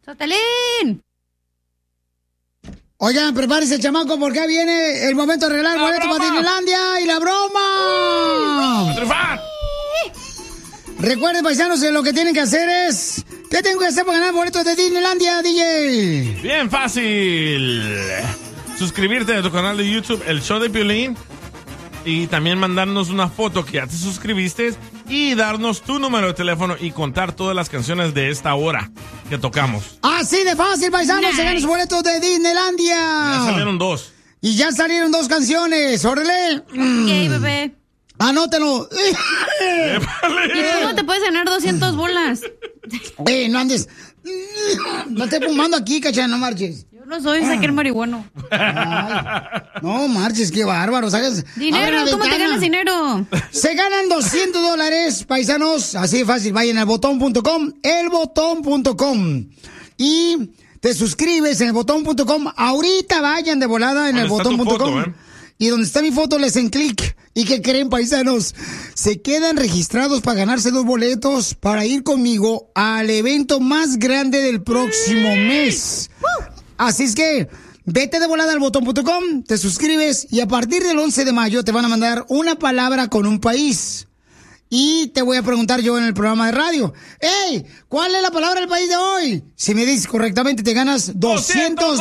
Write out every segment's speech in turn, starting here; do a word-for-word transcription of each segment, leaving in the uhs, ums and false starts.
¡Sotelín! Oigan, prepárense, chamaco, porque viene el momento de regalar boletos para Disneylandia y la broma. ¡Triunfar! Recuerden, paisanos, que lo que tienen que hacer es... ¿Qué tengo que hacer para ganar boletos de Disneylandia, D J? Bien fácil. Suscribirte a tu canal de YouTube, El Show de Piolín. Y también mandarnos una foto que ya te suscribiste. Y darnos tu número de teléfono y contar todas las canciones de esta hora que tocamos. Así de fácil, paisanos, nice. Se ganan los boletos de Disneylandia. Ya salieron dos. Y ya salieron dos canciones, órale. ¿Qué, bebé? Anótelo. ¿Y cómo te puedes ganar doscientas bolas? Güey, no andes. No estés fumando aquí, cacha, no marches. Yo no soy, saqué el marihuano. Ay, no marches, qué bárbaro. ¿Sabes? Dinero, ¿cómo te ganas dinero? Se ganan doscientos dólares, paisanos. Así de fácil, vayan al botón punto com, el botón punto com. Y te suscribes en el botón punto com. Ahorita vayan de volada en el botón punto com. Eh? Y donde está mi foto, les den clic. ¿Y qué creen, paisanos? Se quedan registrados para ganarse dos boletos para ir conmigo al evento más grande del próximo mes. Así es que vete de volada al botón punto com, te suscribes y a partir del once de mayo te van a mandar una palabra con un país. Y te voy a preguntar yo en el programa de radio, ¡Ey! ¿Cuál es la palabra del país de hoy? Si me dices correctamente, te ganas doscientos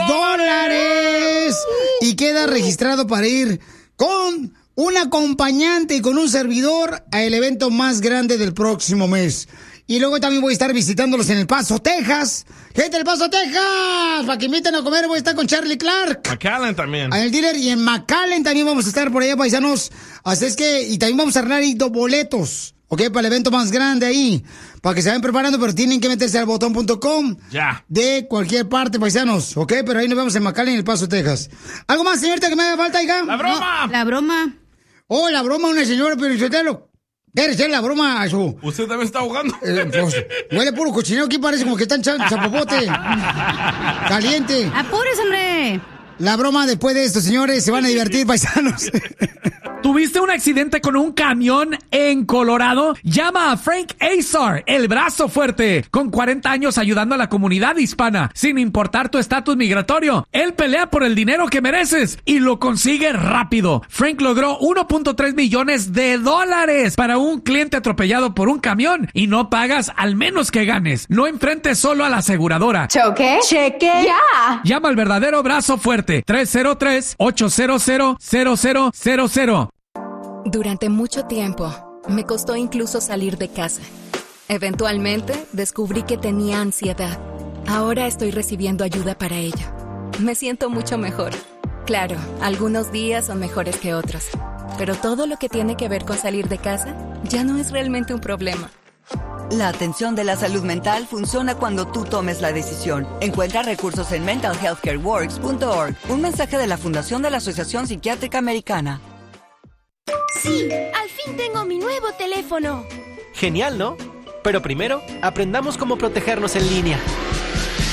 dólares y quedas registrado para ir con un acompañante y con un servidor al evento más grande del próximo mes. Y luego también voy a estar visitándolos en El Paso, Texas. ¡Gente del Paso, Texas! Para que inviten a comer, voy a estar con Charlie Clark. McAllen también. En el dealer y en McAllen también vamos a estar por allá, paisanos. Así es que, y también vamos a arreglar ahí dos boletos, ¿ok? Para el evento más grande ahí. Para que se vayan preparando, pero tienen que meterse al botón punto com. Ya. De cualquier parte, paisanos, ¿ok? Pero ahí nos vemos en McAllen y El Paso, Texas. ¿Algo más, señorita, que me haga falta, hija? ¡La broma! No. La broma. Oh, la broma, una señora, pero yo te lo... ¿Quiere ser la broma a su...? ¿Usted también está ahogando? Eh, pues, huele puro cochinero, aquí parece como que está en chapopote. Caliente. ¡Apúrese, hombre! La broma después de esto, señores, se van a divertir, paisanos. ¿Tuviste un accidente con un camión en Colorado? Llama a Frank Azar, el brazo fuerte, con cuarenta años ayudando a la comunidad hispana, sin importar tu estatus migratorio. Él pelea por el dinero que mereces y lo consigue rápido. Frank logró uno punto tres millones de dólares para un cliente atropellado por un camión y no pagas al menos que ganes. No enfrentes solo a la aseguradora. ¿Choque? ¡Cheque! ¡Ya! Llama al verdadero brazo fuerte, tres cero tres, ocho cero cero, cero cero cero cero. Durante mucho tiempo, me costó incluso salir de casa. Eventualmente, descubrí que tenía ansiedad. Ahora estoy recibiendo ayuda para ello. Me siento mucho mejor. Claro, algunos días son mejores que otros. Pero todo lo que tiene que ver con salir de casa ya no es realmente un problema. La atención de la salud mental funciona cuando tú tomes la decisión. Encuentra recursos en mental health care works punto org. Un mensaje de la Fundación de la Asociación Psiquiátrica Americana. Sí, al fin tengo mi nuevo teléfono. Genial, ¿no? Pero primero, aprendamos cómo protegernos en línea.